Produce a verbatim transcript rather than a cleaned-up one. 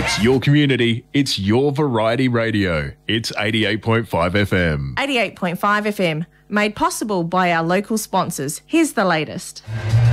It's your community. It's your variety radio. It's eighty-eight point five F M. eighty-eight point five F M. Made possible by our local sponsors. Here's the latest.